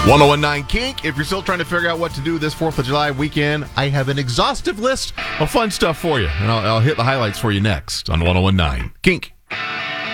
1019 Kink. If you're still trying to figure out what to do this 4th of July weekend, I have an exhaustive list of fun stuff for you. And I'll hit the highlights for you next on 1019 Kink.